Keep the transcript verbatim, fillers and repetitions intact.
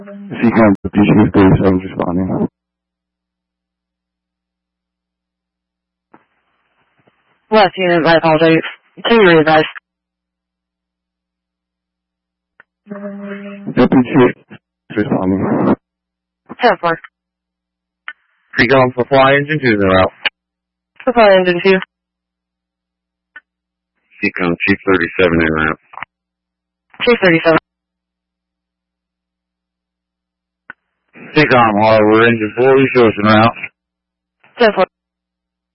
Seacom Chief thirty-seven is responding. Last unit, I apologize. Can you re-advise? Deputy Chief is responding. ten four. Seacom Supply Engine two is out. Supply engine two. Seacom Chief thirty-seven in route. Chief thirty-seven. Seacom Hardware Engine four, resource en route. ten four.